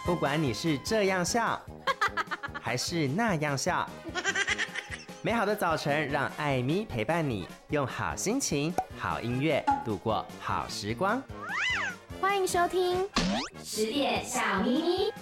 不管你是这样笑，还是那样笑，美好的早晨让艾咪陪伴你，用好心情、好音乐度过好时光。 欢迎收听 10点小咪咪。